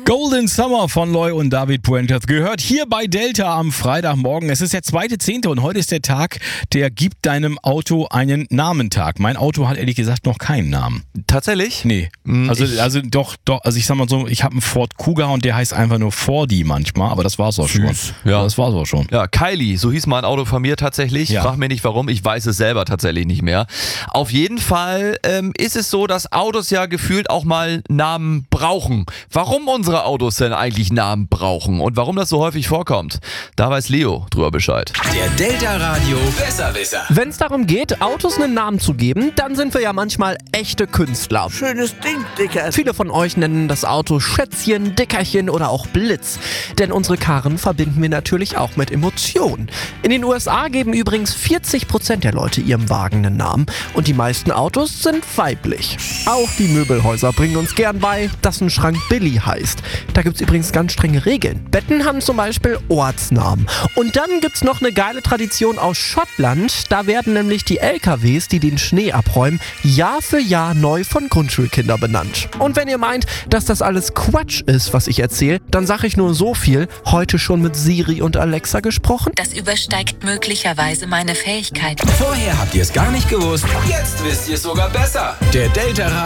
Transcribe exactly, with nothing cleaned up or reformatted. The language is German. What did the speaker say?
Golden Summer von Loy und David Puentes gehört hier bei Delta am Freitagmorgen. Es ist der zweite Zehnte und heute ist der Tag, der gibt deinem Auto einen Namentag. Mein Auto hat ehrlich gesagt noch keinen Namen. Tatsächlich? Nee. Also, also doch, doch, also ich sag mal so, ich habe einen Ford Kuga und der heißt einfach nur Fordi manchmal, aber das war's auch schon. Ja. Das war's auch schon. Ja, Kylie, so hieß mal ein Auto von mir tatsächlich. Ja. Frag mir nicht warum, ich weiß es selber tatsächlich nicht mehr. Auf jeden Fall ähm, ist es so, dass Autos ja gefühlt auch mal Namen brauchen. Warum unsere Autos denn eigentlich Namen brauchen und warum das so häufig vorkommt, da weiß Leo drüber Bescheid. Der Delta Radio Besserwisser. Wenn es darum geht, Autos einen Namen zu geben, dann sind wir ja manchmal echte Künstler. Schönes Ding, Dicker. Viele von euch nennen das Auto Schätzchen, Dickerchen oder auch Blitz. Denn unsere Karren verbinden wir natürlich auch mit Emotionen. In den U S A geben übrigens vierzig Prozent der Leute ihrem Wagen einen Namen. Und die meisten Autos sind weiblich. Auch die Möbelhäuser bringen uns gern bei, dass ein Schrank Billy heißt. Da gibt's übrigens ganz strenge Regeln. Betten haben zum Beispiel Ortsnamen. Und dann gibt's noch eine geile Tradition aus Schottland. Da werden nämlich die L K Ws, die den Schnee abräumen, Jahr für Jahr neu von Grundschulkindern benannt. Und wenn ihr meint, dass das alles Quatsch ist, was ich erzähle, dann sage ich nur so viel. Heute schon mit Siri und Alexa gesprochen? Das übersteigt möglicherweise meine Fähigkeit. Vorher habt ihr es gar nicht gewusst, jetzt wisst ihr es sogar besser. Der Delta